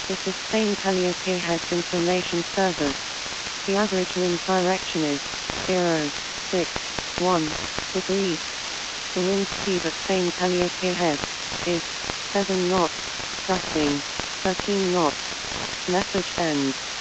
This is Spain Calliope Heads Information Service. The average wind direction is 061 degrees. The wind speed at Spain Calliope Heads is 7 knots, gusting 13 knots. Message ends.